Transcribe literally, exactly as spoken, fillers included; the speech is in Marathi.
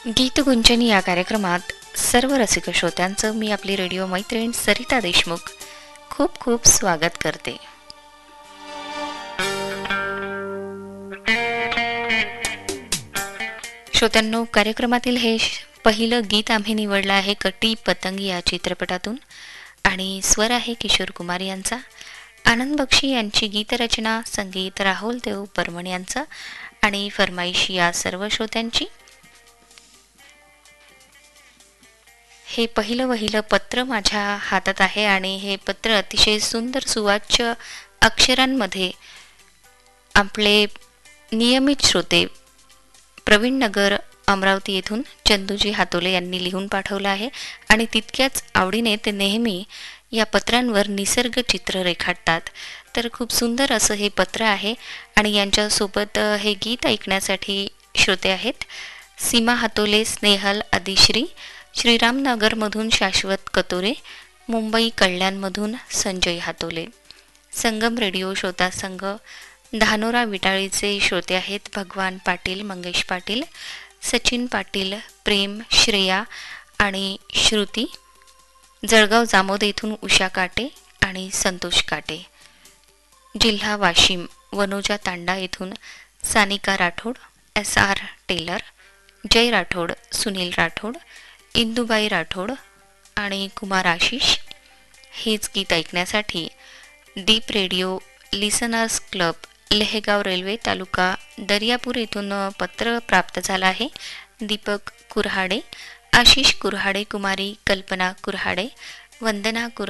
गीतगुंजन या कार्यक्रमात सर्व रसिक श्रोत्यांचं मी आपली रेडिओ मैत्रीण सरिता देशमुख खूप खूप स्वागत करते. श्रोत्यांनो, कार्यक्रमातील हे पहिलं गीत आम्ही निवडलं आहे कटी पतंग या चित्रपटातून आणि स्वर आहे किशोर कुमार यांचा. आनंद बक्षी यांची गीतरचना, संगीत राहुल देव बर्मन यांचा आणि फरमाईश या सर्व श्रोत्यांची. हे पहिलं वहिलं पत्र माझ्या हातात आहे आणि हे पत्र अतिशय सुंदर सुवाच्य अक्षरांमध्ये आपले नियमित श्रोते प्रवीण नगर अमरावती येथून चंदूजी हातोले यांनी लिहून पाठवलं आहे आणि तितक्याच आवडीने ते नेहमी या पत्रांवर निसर्ग चित्र रेखाटतात. तर खूप सुंदर असं हे पत्र आहे आणि यांच्यासोबत हे गीत ऐकण्यासाठी श्रोते आहेत सीमा हातोले, स्नेहल आदिश्री, श्रीरामनगरमधून शाश्वत कतोरे, मुंबई कल्याणमधून संजय हातोले. संगम रेडिओ श्रोता संघ धानोरा विटाळीचे श्रोते आहेत भगवान पाटील, मंगेश पाटील, सचिन पाटील, प्रेम, श्रेया आणि श्रुती. जळगाव जामोद येथून उषा काटे आणि संतोष काटे. जिल्हा वाशिम वनोजा तांडा येथून Sanika Rathod, S R teller, जय राठोड, सुनील राठोड, इंदुबाई राठोड आणि कुमार आशिष. हेच गीत ऐकण्यासाठी दीप रेडिओ लिसनर्स क्लब, लेहेगाव रेल्वे तालुका दर्यापूर येथून पत्र प्राप्त झालं आहे. दीपक कुऱ्हाडे, आशिष कुऱ्हाडे, कुमारी कल्पना कुऱ्हाडे, वंदना कुऱ्हाडे